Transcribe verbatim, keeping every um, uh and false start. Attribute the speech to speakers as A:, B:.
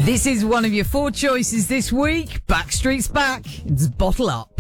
A: This is one of your four choices this week. Backstreet's back. It's Bottle Up.